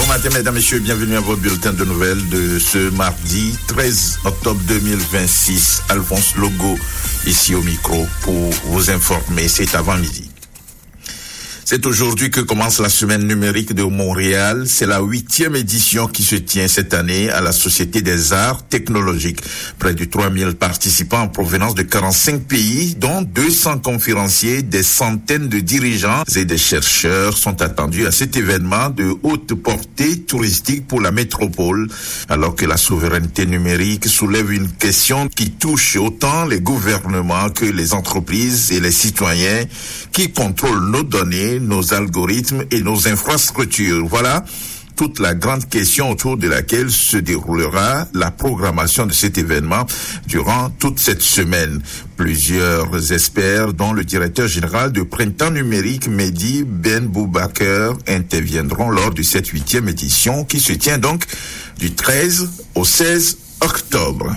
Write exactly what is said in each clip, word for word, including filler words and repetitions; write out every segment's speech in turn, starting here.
matin, mesdames, messieurs, bienvenue à votre bulletin de nouvelles de ce mardi treize octobre deux mille vingt-six. Alphonse Logo, ici au micro, pour vous informer, c'est avant-midi. C'est aujourd'hui que commence la semaine numérique de Montréal. C'est la huitième édition qui se tient cette année à la Société des Arts Technologiques. Près de trois mille participants en provenance de quarante-cinq pays, dont deux cents conférenciers, des centaines de dirigeants et des chercheurs sont attendus à cet événement de haute portée touristique pour la métropole, alors que la souveraineté numérique soulève une question qui touche autant les gouvernements que les entreprises et les citoyens qui contrôlent nos données, nos algorithmes et nos infrastructures. Voilà toute la grande question autour de laquelle se déroulera la programmation de cet événement durant toute cette semaine. Plusieurs experts, dont le directeur général de Printemps numérique, Mehdi Ben Boubaker, interviendront lors de cette huitième édition qui se tient donc du treize au seize octobre.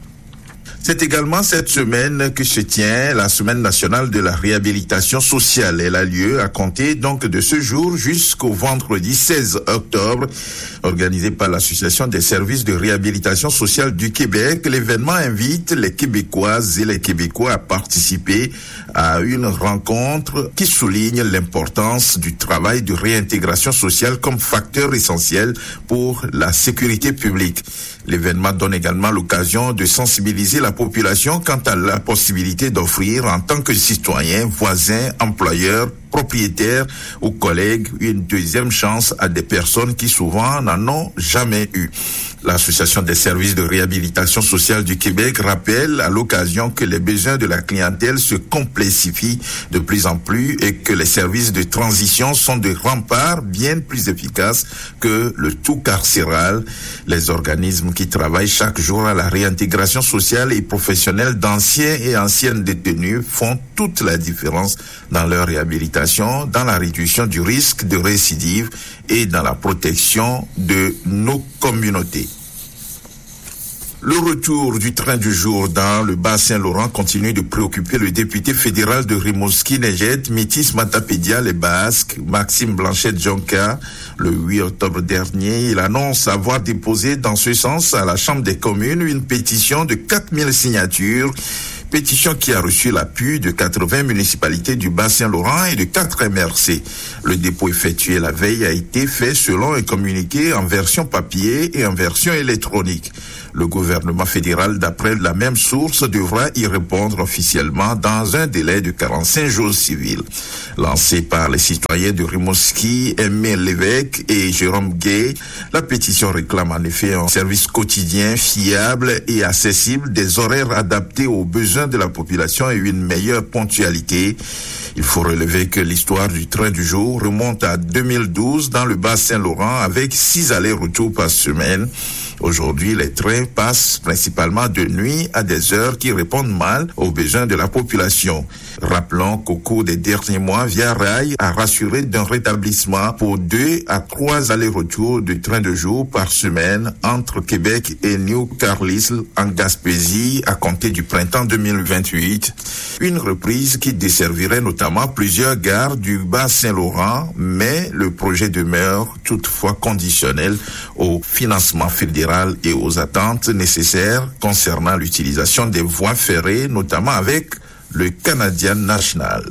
C'est également cette semaine que se tient la semaine nationale de la réhabilitation sociale. Elle a lieu à compter donc de ce jour jusqu'au vendredi seize octobre, organisée par l'Association des services de réhabilitation sociale du Québec. L'événement invite les Québécoises et les Québécois à participer à une rencontre qui souligne l'importance du travail de réintégration sociale comme facteur essentiel pour la sécurité publique. L'événement donne également l'occasion de sensibiliser la population quant à la possibilité d'offrir en tant que citoyen, voisin, employeur, propriétaire ou collègue une deuxième chance à des personnes qui souvent n'en ont jamais eu. L'Association des services de réhabilitation sociale du Québec rappelle à l'occasion que les besoins de la clientèle se complexifient de plus en plus et que les services de transition sont des remparts bien plus efficaces que le tout carcéral. Les organismes qui travaillent chaque jour à la réintégration sociale et professionnelle d'anciens et anciennes détenus font toute la différence dans leur réhabilitation, dans la réduction du risque de récidive et dans la protection de nos communautés. Le retour du train du jour dans le Bas-Saint-Laurent continue de préoccuper le député fédéral de Rimouski-Nejet, Métis Matapédia, les Basques, Maxime Blanchet-Jonca. Le huit octobre dernier, il annonce avoir déposé dans ce sens à la Chambre des communes une pétition de quatre mille signatures. Pétition qui a reçu l'appui de quatre-vingts municipalités du Bas-Saint-Laurent et de quatre M R C. Le dépôt effectué la veille a été fait selon un communiqué en version papier et en version électronique. Le gouvernement fédéral, d'après la même source, devra y répondre officiellement dans un délai de quarante-cinq jours civils. Lancée par les citoyens de Rimouski, Aimé Lévesque et Jérôme Gay, la pétition réclame en effet un service quotidien, fiable et accessible, des horaires adaptés aux besoins de la population et une meilleure ponctualité. Il faut relever que l'histoire du train du jour remonte à deux mille douze dans le Bas-Saint-Laurent avec six allers-retours par semaine. Aujourd'hui, les trains passent principalement de nuit à des heures qui répondent mal aux besoins de la population. Rappelons qu'au cours des derniers mois, Via Rail a rassuré d'un rétablissement pour deux à trois allers-retours de train de jour par semaine entre Québec et New Carlisle en Gaspésie à compter du printemps deux mille vingt-huit. Une reprise qui desservirait notamment plusieurs gares du Bas-Saint-Laurent, mais le projet demeure toutefois conditionnel au financement fédéral et aux attentes nécessaires concernant l'utilisation des voies ferrées, notamment avec le Canadian National.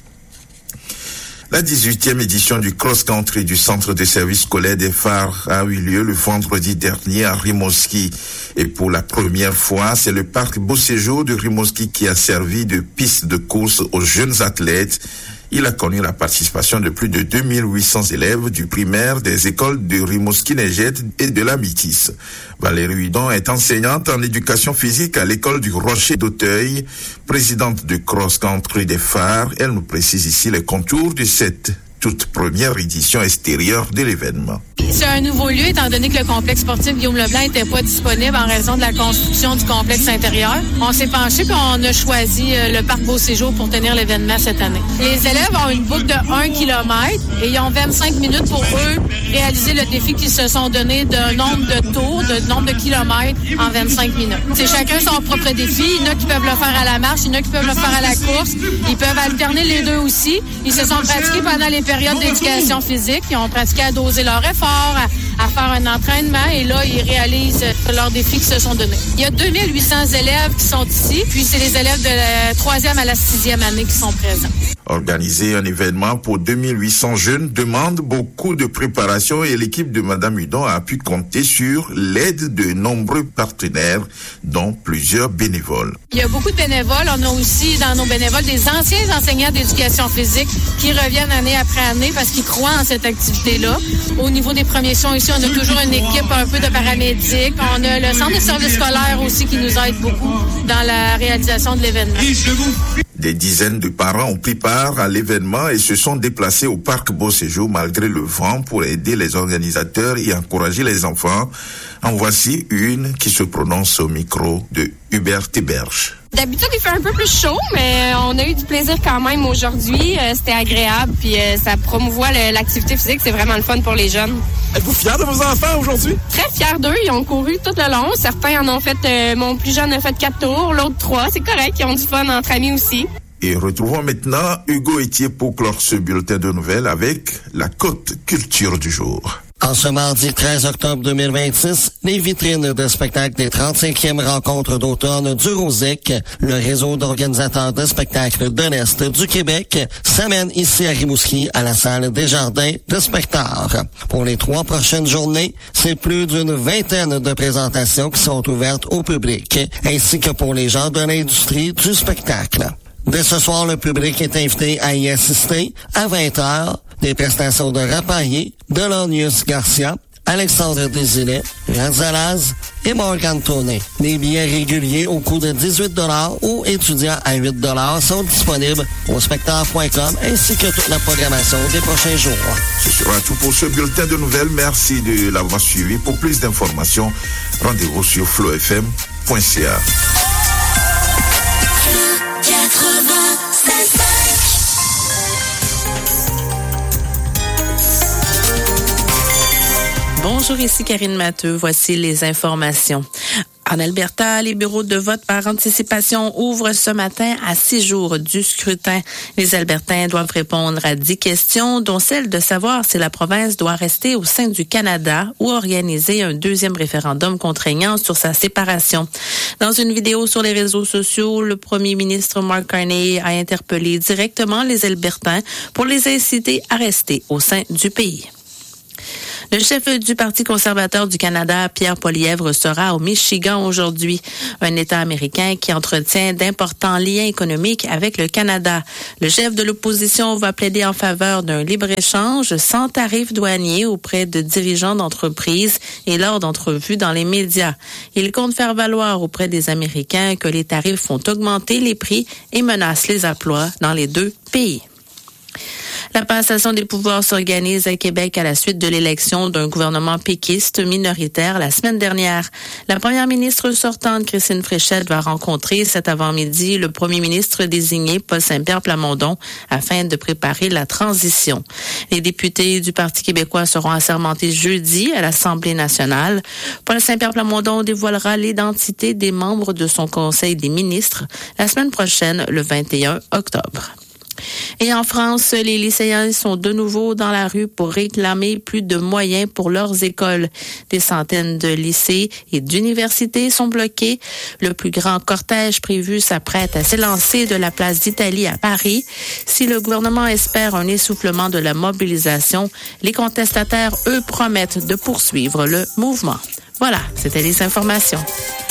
La dix-huitième édition du cross-country du Centre de services scolaires des Phares a eu lieu le vendredi dernier à Rimouski. Et pour la première fois, c'est le parc Beau Séjour de Rimouski qui a servi de piste de course aux jeunes athlètes. Il a connu la participation de plus de deux mille huit cents élèves du primaire des écoles de Rimouski-Nejet et de la Métis. Valérie Hudon est enseignante en éducation physique à l'école du Rocher d'Auteuil, présidente de Cross Country des Phares. Elle nous précise ici les contours de cette toute première édition extérieure de l'événement. C'est un nouveau lieu, étant donné que le complexe sportif Guillaume Leblanc n'était pas disponible en raison de la construction du complexe intérieur. On s'est penché et on a choisi le parc Beau Séjour pour tenir l'événement cette année. Les élèves ont une boucle de un kilomètre et ils ont vingt-cinq minutes pour eux réaliser le défi qu'ils se sont donné d'un nombre de tours, de nombre de kilomètres en vingt-cinq minutes. C'est chacun son propre défi. Il y en a qui peuvent le faire à la marche, il y en a qui peuvent le faire à la course. Ils peuvent alterner les deux aussi. Ils se sont pratiqués pendant les périodes d'éducation physique. Ils ont pratiqué à doser leur effort, part à, à faire un entraînement et là, ils réalisent leurs défis qu'ils se sont donnés. Il y a deux mille huit cents élèves qui sont ici, puis c'est les élèves de la troisième à la sixième année qui sont présents. Organiser un événement pour deux mille huit cents jeunes demande beaucoup de préparation et l'équipe de Madame Hudon a pu compter sur l'aide de nombreux partenaires, dont plusieurs bénévoles. Il y a beaucoup de bénévoles. On a aussi dans nos bénévoles des anciens enseignants d'éducation physique qui reviennent année après année parce qu'ils croient en cette activité-là. Au niveau des premiers soins ici, on a toujours une équipe un peu de paramédics. On a le centre de service scolaire aussi qui nous aide beaucoup dans la réalisation de l'événement. Des dizaines de parents ont pris part à l'événement et se sont déplacés au parc Beau Séjour malgré le vent pour aider les organisateurs et encourager les enfants. En voici une qui se prononce au micro de Hubert Héberge. D'habitude, il fait un peu plus chaud, mais on a eu du plaisir quand même aujourd'hui. Euh, c'était agréable, puis euh, ça promouvoit le, l'activité physique. C'est vraiment le fun pour les jeunes. Êtes-vous fiers de vos enfants aujourd'hui? Très fiers d'eux. Ils ont couru tout le long. Certains en ont fait... Euh, mon plus jeune a fait quatre tours, l'autre trois. C'est correct. Ils ont du fun entre amis aussi. Et retrouvons maintenant Hugo Etier pour clore ce bulletin de nouvelles avec la Côte Culture du jour. En ce mardi treize octobre deux mille vingt-six, les vitrines de spectacle des trente-cinquièmes rencontres d'automne du Rosic, le réseau d'organisateurs de spectacles de l'Est du Québec, s'amène ici à Rimouski à la salle Desjardins de Spectard. Pour les trois prochaines journées, c'est plus d'une vingtaine de présentations qui sont ouvertes au public, ainsi que pour les gens de l'industrie du spectacle. Dès ce soir, le public est invité à y assister à vingt heures. Des prestations de Rapaillé, Delonius Garcia, Alexandre Desilets, Ranzalaz et Morgan Toney. Les billets réguliers au coût de dix-huit dollars ou étudiants à huit dollars sont disponibles au spectacle point com ainsi que toute la programmation des prochains jours. Ce sera tout pour ce bulletin de nouvelles. Merci de l'avoir suivi. Pour plus d'informations, rendez-vous sur flow f m point c a. Bonjour, ici Karine Matteux. Voici les informations. En Alberta, les bureaux de vote par anticipation ouvrent ce matin à six jours du scrutin. Les Albertains doivent répondre à dix questions, dont celle de savoir si la province doit rester au sein du Canada ou organiser un deuxième référendum contraignant sur sa séparation. Dans une vidéo sur les réseaux sociaux, le premier ministre Mark Carney a interpellé directement les Albertains pour les inciter à rester au sein du pays. Le chef du Parti conservateur du Canada, Pierre Poilievre, sera au Michigan aujourd'hui, un État américain qui entretient d'importants liens économiques avec le Canada. Le chef de l'opposition va plaider en faveur d'un libre-échange sans tarifs douaniers auprès de dirigeants d'entreprises et lors d'entrevues dans les médias. Il compte faire valoir auprès des Américains que les tarifs font augmenter les prix et menacent les emplois dans les deux pays. La passation des pouvoirs s'organise à Québec à la suite de l'élection d'un gouvernement péquiste minoritaire la semaine dernière. La première ministre sortante, Christine Fréchette, va rencontrer cet avant-midi le premier ministre désigné, Paul Saint-Pierre Plamondon, afin de préparer la transition. Les députés du Parti québécois seront assermentés jeudi à l'Assemblée nationale. Paul Saint-Pierre Plamondon dévoilera l'identité des membres de son Conseil des ministres la semaine prochaine, le vingt et un octobre. Et en France, les lycéens sont de nouveau dans la rue pour réclamer plus de moyens pour leurs écoles. Des centaines de lycées et d'universités sont bloqués. Le plus grand cortège prévu s'apprête à s'élancer de la place d'Italie à Paris. Si le gouvernement espère un essoufflement de la mobilisation, les contestataires, eux, promettent de poursuivre le mouvement. Voilà, c'était les informations.